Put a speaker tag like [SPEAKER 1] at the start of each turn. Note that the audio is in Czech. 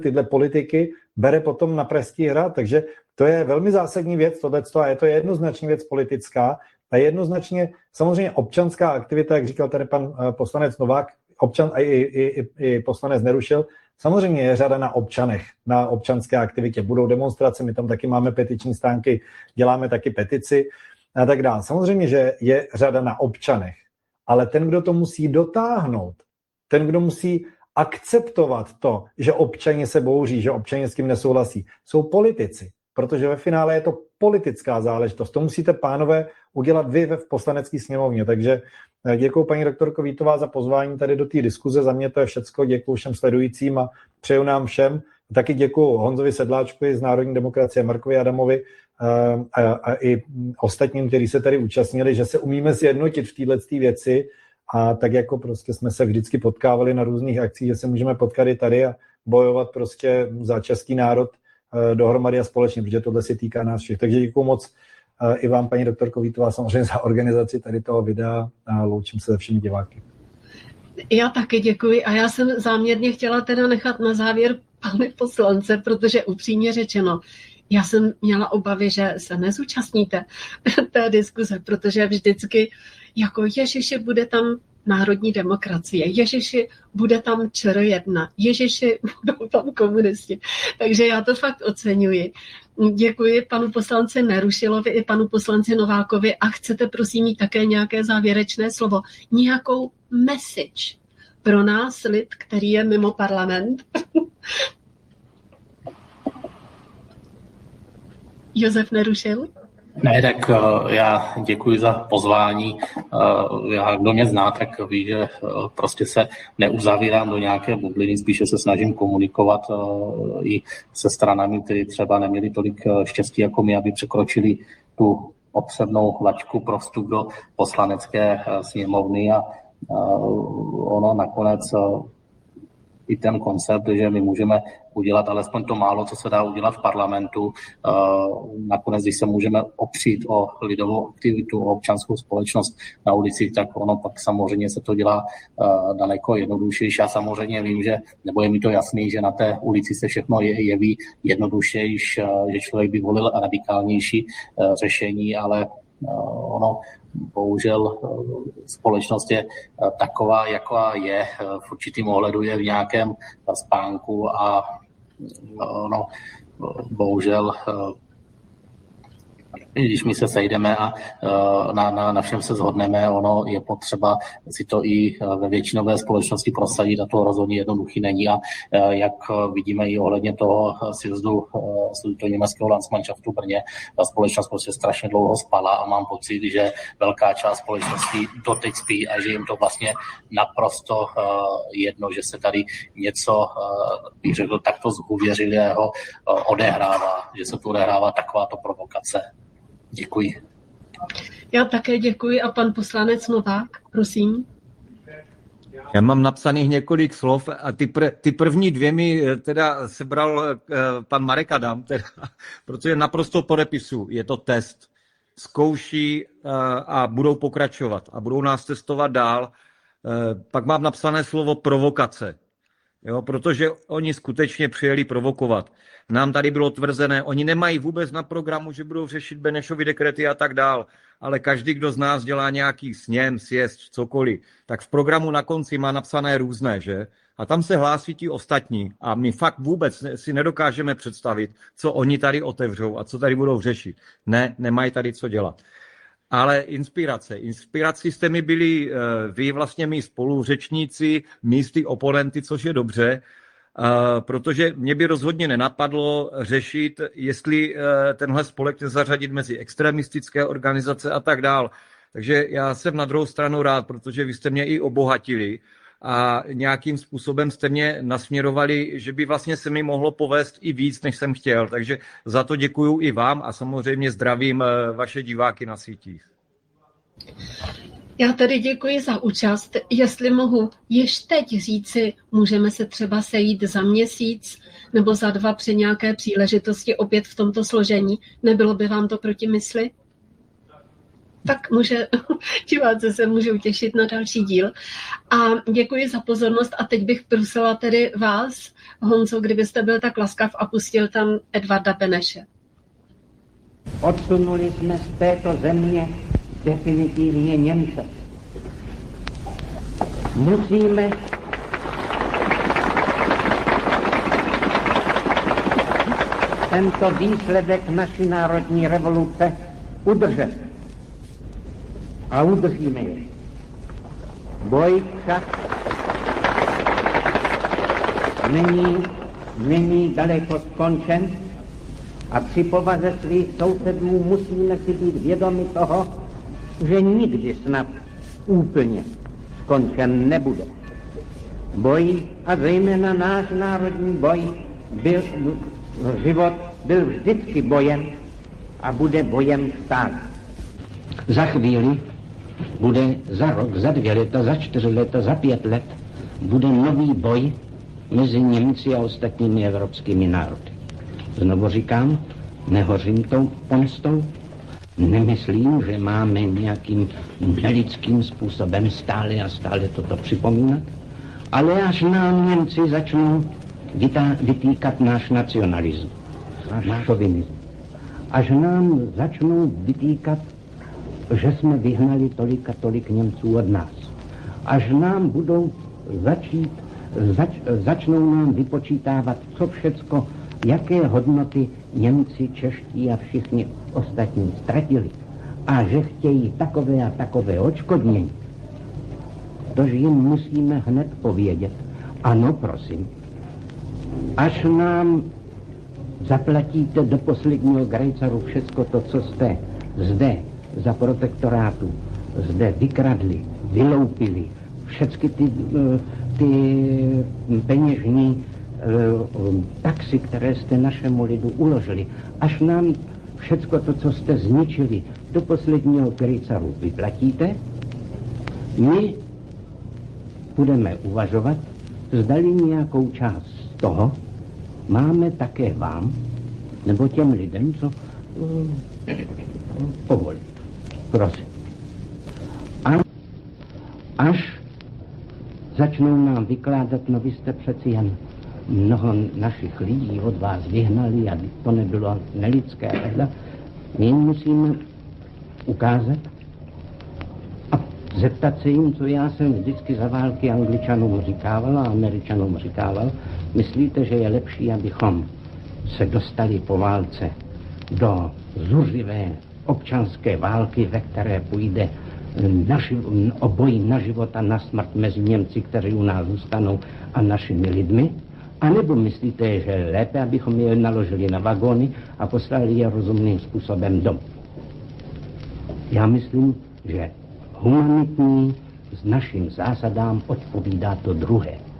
[SPEAKER 1] tyhle politiky bere potom na prestí hrad, takže to je velmi zásadní věc tohleto a je to jednoznačně věc politická a jednoznačně samozřejmě občanská aktivita, jak říkal tady pan poslanec Novák, občan a i poslanec Nerušil, samozřejmě je řada na občanech, na občanské aktivitě. Budou demonstrace, my tam taky máme petiční stánky, děláme taky petici a tak dále. Samozřejmě, že je řada na občanech, ale ten, kdo to musí dotáhnout, ten, kdo musí akceptovat to, že občané se bouří, že občané s tím nesouhlasí, jsou politici, protože ve finále je to politická záležitost. To musíte, pánové, udělat vy v poslanecké sněmovně. Takže děkuji paní doktorko Vítová za pozvání tady do té diskuze. Za mě to je všecko. Děkuji všem sledujícím a přeju nám všem. Taky děkuji Honzovi Sedláčkovi z Národní demokracie, Markovi Adamovi a i ostatním, kteří se tady účastnili, že se umíme sjednotit v této věci a tak jako prostě jsme se vždycky potkávali na různých akcích, že se můžeme potkat i tady a bojovat prostě za český národ dohromady a společně, protože tohle se týká nás všech. Takže děkuji moc i vám, paní doktorko Vítová, samozřejmě za organizaci tady toho videa a loučím se se všemi diváky.
[SPEAKER 2] Já taky děkuji a já jsem záměrně chtěla teda nechat na závěr pane poslance, protože upřímně řečeno, já jsem měla obavy, že se nezúčastníte té diskuze, protože vždycky jako Ježiši bude tam národní demokracie, Ježiši bude tam ČR1, Ježiši budou tam komunisti. Takže já to fakt oceňuji. Děkuji panu poslanci Nerušilovi i panu poslanci Novákovi a chcete prosím mít také nějaké závěrečné slovo, nějakou message pro nás lid, který je mimo parlament. Josef Nerušil?
[SPEAKER 3] Ne, tak já děkuji za pozvání. Kdo mě zná, tak ví, že prostě se neuzavírám do nějaké bubliny, spíše se snažím komunikovat i se stranami, které třeba neměli tolik štěstí jako my, aby překročili tu potřebnou laťku pro vstup do poslanecké sněmovny a ono nakonec i ten koncept, že my můžeme udělat alespoň to málo, co se dá udělat v parlamentu. Nakonec, když se můžeme opřít o lidovou aktivitu, o občanskou společnost na ulici, tak ono pak samozřejmě se to dělá daleko jednodušejší. Já samozřejmě vím, nebo je mi to jasný, že na té ulici se všechno jeví jednodušejší, že člověk by volil radikálnější řešení, ale ono bohužel společnost je taková, jaká je, v určitým ohledu je v nějakém spánku a bohužel když my se sejdeme a na všem se shodneme, ono je potřeba si to i ve většinové společnosti prosadit a to rozhodně jednoduchý není. A jak vidíme i ohledně toho sjezdu německého Landsmannschaftu v Brně, ta společnost prostě strašně dlouho spala a mám pocit, že velká část společnosti doteď spí a že jim to vlastně naprosto jedno, že se tady něco, řekl, takto zhuvěřilého odehrává, že se tu odehrává takováto provokace. Děkuji.
[SPEAKER 2] Já také děkuji a pan poslanec Novák, prosím.
[SPEAKER 4] Já mám napsaných několik slov a ty první dvě mi teda sebral pan Marek Adam, protože naprosto podepisu, je to test. Zkouší a budou pokračovat a budou nás testovat dál. Pak mám napsané slovo provokace, jo, protože oni skutečně přijeli provokovat. Nám tady bylo tvrzené, oni nemají vůbec na programu, že budou řešit Benešovy dekrety a tak dál, ale každý, kdo z nás dělá nějaký sněm, sjezd, cokoliv, tak v programu na konci má napsané různé, že? A tam se hlásí ti ostatní a my fakt vůbec si nedokážeme představit, co oni tady otevřou a co tady budou řešit. Ne, nemají tady co dělat. Ale inspirací jste mi byli vy, vlastně mý spoluřečníci, místy oponenty, což je dobře, protože mě by rozhodně nenapadlo řešit, jestli tenhle spolek zařadit mezi extremistické organizace a tak dál. Takže já jsem na druhou stranu rád, protože vy jste mě i obohatili a nějakým způsobem jste mě nasměrovali, že by vlastně se mi mohlo povést i víc, než jsem chtěl. Takže za to děkuju i vám a samozřejmě zdravím vaše diváky na sítích.
[SPEAKER 2] Já tady děkuji za účast. Jestli mohu již teď říci, můžeme se třeba sejít za měsíc nebo za 2 při nějaké příležitosti opět v tomto složení. Nebylo by vám to proti mysli? tak diváci se můžou těšit na další díl. A děkuji za pozornost a teď bych prosila tedy vás, Honzo, kdybyste byl tak laskav a pustil tam Edvarda Beneše.
[SPEAKER 5] Odsunuli jsme z této země definitivně Němce. Musíme tento výsledek naší národní revoluce udržet. A udržíme je. Boj však není daleko skončen a při povaze svých sousedů musíme si být vědomi toho, že nikdy snad úplně skončen nebude. Boj a zejména náš národní boj život byl vždycky bojem a bude bojem stále. Za chvíli bude za rok, za 2 leta, za 4 leta, za 5 let bude nový boj mezi Němci a ostatními evropskými národy. Znovu říkám, nehořím tou pomstou, nemyslím, že máme nějakým nelidským způsobem stále a stále toto připomínat, ale až nám Němci začnou vytýkat náš nacionalismus, náš šovinismus, až nám začnou vytýkat, že jsme vyhnali tolik a tolik Němců od nás, až nám budou začnou nám vypočítávat, co všecko, jaké hodnoty Němci, čeští a všichni ostatní ztratili a že chtějí takové a takové odškodnění, tož jim musíme hned povědět. Ano, prosím, až nám zaplatíte do posledního grejcaru všecko to, co jste zde za protektorátu zde vykradli, vyloupili, všechny ty peněžní taxy, které jste našemu lidu uložili, až nám všecko to, co jste zničili, do posledního grejcaru vyplatíte, my budeme uvažovat, zdali nějakou část z toho máme také vám, nebo těm lidem, co povolit. Prosím. A až začnou nám vykládat, no vy jste přeci jen mnoho našich lidí od vás vyhnali a to nebylo nelidské, my jim musíme ukázat a zeptat se jim, co já jsem vždycky za války Angličanům říkával a Američanům říkával. Myslíte, že je lepší, abychom se dostali po válce do zuřivé občanské války, ve které půjde o boji na život a na smrt mezi Němci, kteří u nás zůstanou, a našimi lidmi? A nebo myslíte, že je lépe, abychom je naložili na vagóny a poslali je rozumným způsobem domů? Já myslím, že humanitní s našim zásadám odpovídá to druhé.